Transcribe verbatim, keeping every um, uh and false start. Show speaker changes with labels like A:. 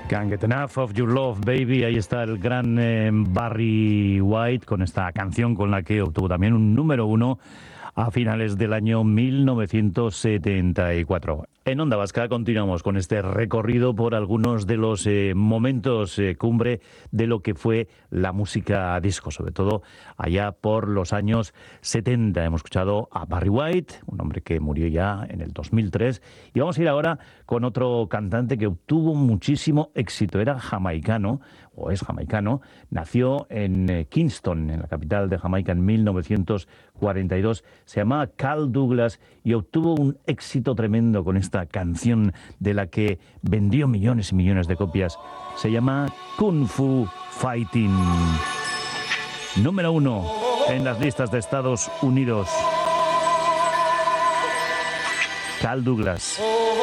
A: Can't Get Enough of Your Love, Baby. Ahí está el gran eh, Barry White con esta canción con la que obtuvo también un número uno a finales del año mil novecientos setenta y cuatro. En Onda Vasca continuamos con este recorrido por algunos de los eh, momentos eh, cumbre de lo que fue la música disco, sobre todo allá por los años setenta. Hemos escuchado a Barry White, un hombre que murió ya en el dos mil tres, y vamos a ir ahora con otro cantante que obtuvo muchísimo éxito. Era jamaicano, o es jamaicano, nació en eh, Kingston, en la capital de Jamaica, en mil novecientos cuarenta y dos. Se llamaba Carl Douglas y obtuvo un éxito tremendo con esta canción de la que vendió millones y millones de copias. Se llama Kung Fu Fighting. Número uno en las listas de Estados Unidos. Carl Douglas.